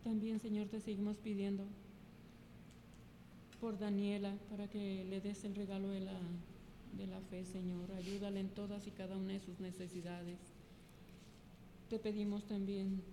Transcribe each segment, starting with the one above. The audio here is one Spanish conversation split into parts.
También, Señor, te seguimos pidiendo por Daniela, para que le des el regalo de la fe, Señor. Ayúdale en todas y cada una de sus necesidades. Te pedimos también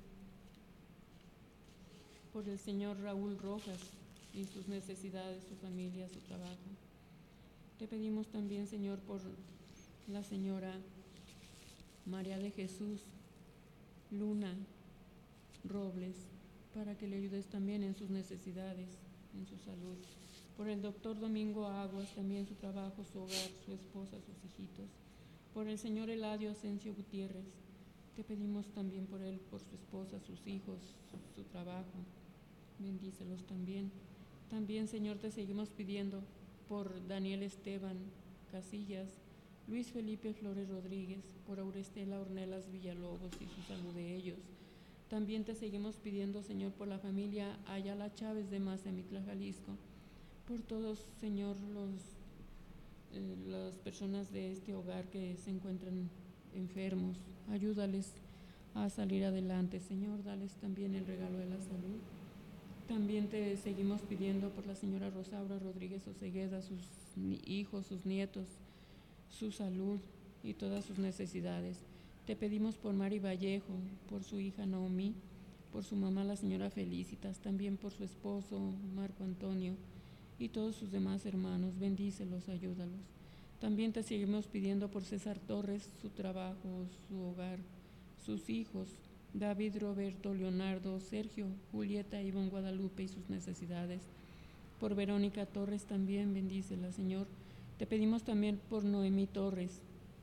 por el señor Raúl Rojas y sus necesidades, su familia, su trabajo. Te pedimos también, Señor, por la señora María de Jesús Luna Robles, para que le ayudes también en sus necesidades, en su salud. Por el doctor Domingo Aguas, también su trabajo, su hogar, su esposa, sus hijitos. Por el señor Eladio Asensio Gutiérrez, te pedimos también por él, por su esposa, sus hijos, su trabajo. Bendícelos también. También, Señor, te seguimos pidiendo por Daniel Esteban Casillas, Luis Felipe Flores Rodríguez, por Aurestela Ornelas Villalobos y su salud de ellos. También te seguimos pidiendo, Señor, por la familia Ayala Chávez de Mazamitla, Jalisco, por todos, Señor, las personas de este hogar que se encuentran enfermos. Ayúdales a salir adelante, Señor. Dales también el regalo de la salud. También te seguimos pidiendo por la señora Rosaura Rodríguez Osegueda, sus hijos, sus nietos, su salud y todas sus necesidades. Te pedimos por Mari Vallejo, por su hija Naomi, por su mamá la señora Felicitas, también por su esposo Marco Antonio y todos sus demás hermanos. Bendícelos, ayúdalos. También te seguimos pidiendo por César Torres, su trabajo, su hogar, sus hijos, David, Roberto, Leonardo, Sergio, Julieta, Iván, Guadalupe y sus necesidades. Por Verónica Torres también, bendícela, Señor. Te pedimos también por Noemí Torres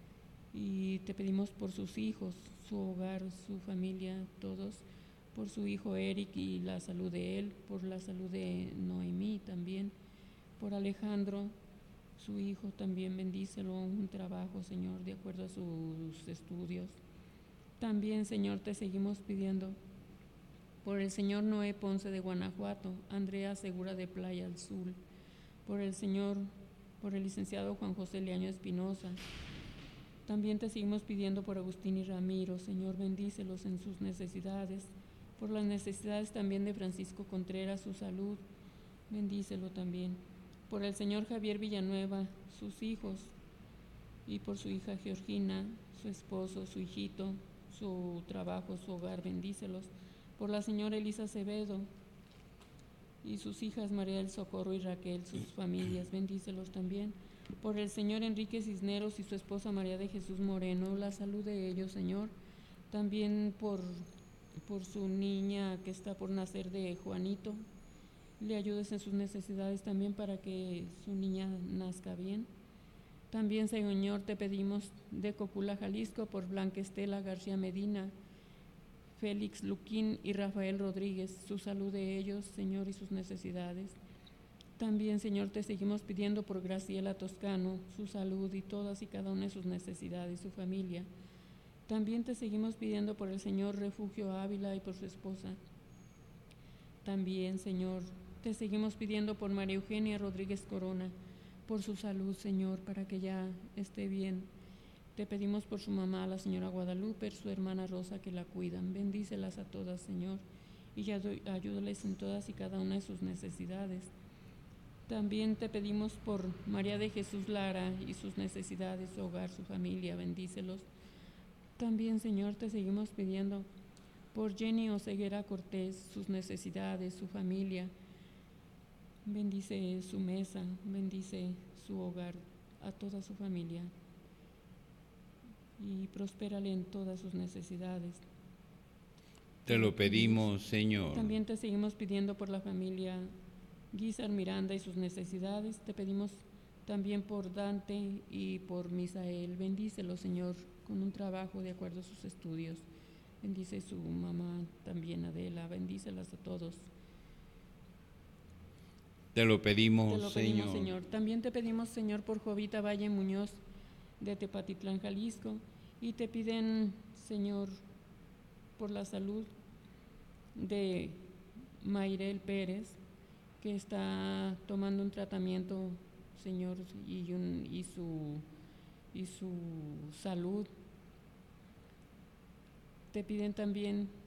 y te pedimos por sus hijos, su hogar, su familia, todos, por su hijo Eric y la salud de él, por la salud de Noemí también, por Alejandro, su hijo también, bendícelo, un trabajo, Señor, de acuerdo a sus estudios. También, Señor, te seguimos pidiendo por el señor Noé Ponce de Guanajuato, Andrea Segura de Playa del Sur, por el licenciado Juan José Leaño Espinosa. También te seguimos pidiendo por Agustín y Ramiro, Señor, bendícelos en sus necesidades, por las necesidades también de Francisco Contreras, su salud, bendícelo también, por el señor Javier Villanueva, sus hijos, y por su hija Georgina, su esposo, su hijito, su trabajo, su hogar, bendícelos, por la señora Elisa Acevedo y sus hijas María del Socorro y Raquel, sus familias, bendícelos también, por el señor Enrique Cisneros y su esposa María de Jesús Moreno, la salud de ellos, Señor, también por su niña que está por nacer de Juanito, le ayudes en sus necesidades también para que su niña nazca bien. También, Señor, te pedimos de Cocula, Jalisco, por Blanca Estela García Medina, Félix Luquín y Rafael Rodríguez, su salud de ellos, Señor, y sus necesidades. También, Señor, te seguimos pidiendo por Graciela Toscano, su salud y todas y cada una de sus necesidades, su familia. También te seguimos pidiendo por el señor Refugio Ávila y por su esposa. También, Señor, te seguimos pidiendo por María Eugenia Rodríguez Corona, por su salud, Señor, para que ya esté bien. Te pedimos por su mamá, la señora Guadalupe, su hermana Rosa, que la cuidan. Bendícelas a todas, Señor, y ayúdales en todas y cada una de sus necesidades. También te pedimos por María de Jesús Lara y sus necesidades, su hogar, su familia. Bendícelos. También, Señor, te seguimos pidiendo por Jenny Oseguera Cortés, sus necesidades, su familia. Bendice su mesa, bendice su hogar, a toda su familia y prospérale en todas sus necesidades. Te lo pedimos, Señor. También te seguimos pidiendo por la familia Guizar Miranda y sus necesidades. Te pedimos también por Dante y por Misael. Bendícelo, Señor, con un trabajo de acuerdo a sus estudios. Bendice su mamá también, Adela. Bendícelas a todos. Te lo pedimos, Señor. También te pedimos, Señor, por Jovita Valle Muñoz de Tepatitlán, Jalisco, y te piden, Señor, por la salud de Mayrel Pérez, que está tomando un tratamiento, Señor, y su salud. Te piden también